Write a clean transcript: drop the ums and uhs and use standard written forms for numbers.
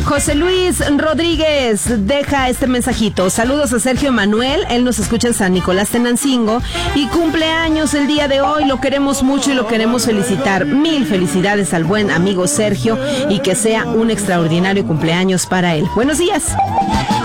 José Luis Rodríguez deja este mensajito. Saludos a Sergio Manuel, él nos escucha en San Nicolás Tenancingo y cumple años el día de hoy. Lo queremos mucho y lo queremos felicitar. Mil felicidades al buen amigo Sergio y que sea un extraordinario cumpleaños para él. Buenos días.